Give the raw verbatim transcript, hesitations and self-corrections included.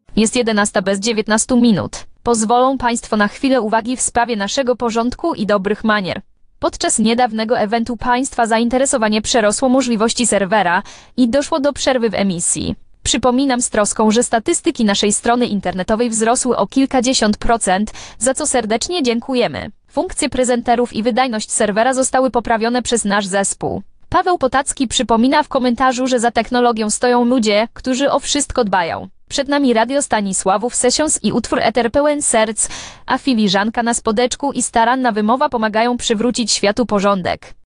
Jest jedenasta bez dziewiętnastu minut. Pozwolą Państwo na chwilę uwagi w sprawie naszego porządku i dobrych manier. Podczas niedawnego eventu Państwa zainteresowanie przerosło możliwości serwera i doszło do przerwy w emisji. Przypominam z troską, że statystyki naszej strony internetowej wzrosły o kilkadziesiąt procent, za co serdecznie dziękujemy. Funkcje prezenterów i wydajność serwera zostały poprawione przez nasz zespół. Paweł Potacki przypomina w komentarzu, że za technologią stoją ludzie, którzy o wszystko dbają. Przed nami Radio Stanisławów Sessions i utwór Eter pełen serc, a filiżanka na spodeczku i staranna wymowa pomagają przywrócić światu porządek.